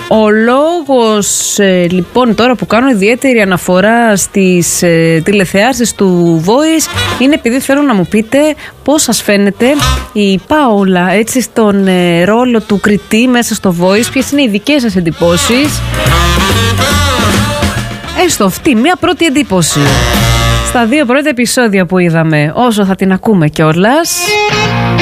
Ο λόγος λοιπόν τώρα που κάνω ιδιαίτερη αναφορά στις τηλεθεάσεις του Voice είναι επειδή θέλω να μου πείτε πώς σας φαίνεται η Πάολα έτσι στον ρόλο του κριτή μέσα στο Voice, ποιες είναι οι δικές σας εντυπώσεις. Έστω αυτή μια πρώτη εντύπωση στα 2 πρώτα επεισόδια που είδαμε, όσο θα την ακούμε κιόλας.